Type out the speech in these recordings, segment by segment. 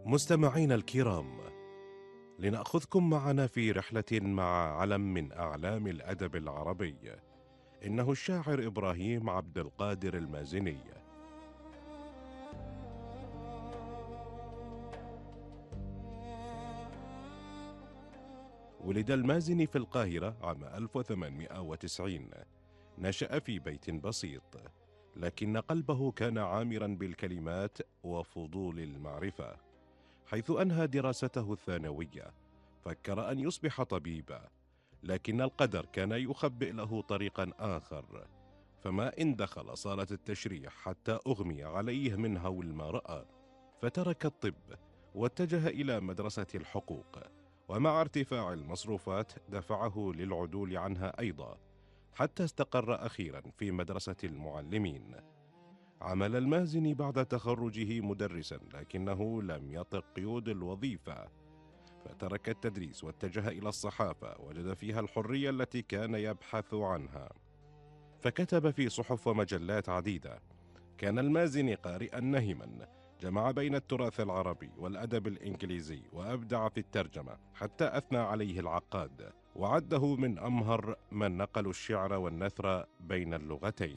مستمعينا الكرام، لنأخذكم معنا في رحلة مع علم من أعلام الأدب العربي. إنه الشاعر إبراهيم عبد القادر المازني. ولد المازني في القاهرة عام 1890. نشأ في بيت بسيط، لكن قلبه كان عامرا بالكلمات وفضول المعرفة. حيث أنهى دراسته الثانوية فكر أن يصبح طبيبا، لكن القدر كان يخبئ له طريقا آخر. فما إن دخل صالة التشريح حتى أغمي عليه من هول ما رأى، فترك الطب واتجه إلى مدرسة الحقوق، ومع ارتفاع المصروفات دفعه للعدول عنها أيضا، حتى استقر أخيرا في مدرسة المعلمين. عمل المازني بعد تخرجه مدرسا، لكنه لم يطق قيود الوظيفة، فترك التدريس واتجه إلى الصحافة، وجد فيها الحرية التي كان يبحث عنها، فكتب في صحف ومجلات عديدة. كان المازني قارئا نهما، جمع بين التراث العربي والأدب الإنجليزي، وأبدع في الترجمة حتى أثنى عليه العقاد، وعده من أمهر من نقلوا الشعر والنثر بين اللغتين.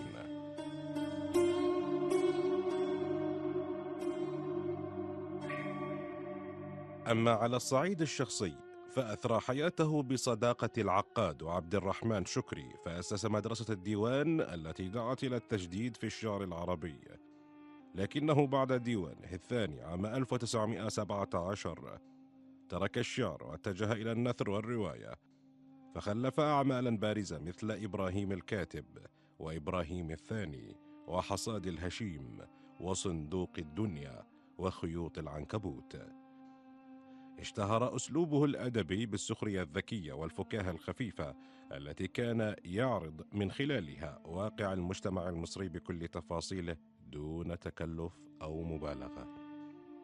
أما على الصعيد الشخصي، فأثرى حياته بصداقة العقاد وعبد الرحمن شكري، فأسس مدرسة الديوان التي دعت إلى التجديد في الشعر العربي. لكنه بعد ديوانه الثاني عام 1917 ترك الشعر واتجه إلى النثر والرواية، فخلف أعمالا بارزة مثل إبراهيم الكاتب، وإبراهيم الثاني، وحصاد الهشيم، وصندوق الدنيا، وخيوط العنكبوت. اشتهر أسلوبه الأدبي بالسخرية الذكية والفكاهة الخفيفة، التي كان يعرض من خلالها واقع المجتمع المصري بكل تفاصيله دون تكلف أو مبالغة.